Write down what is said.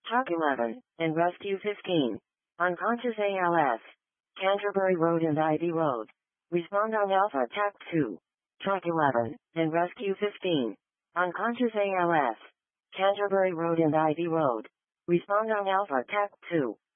Track 11, and Rescue 15. Unconscious ALS. Canterbury Road and Ivy Road. Respond on Alpha TAC 2. Track 11, and Rescue 15. Unconscious ALS. Canterbury Road and Ivy Road. Respond on Alpha TAC 2.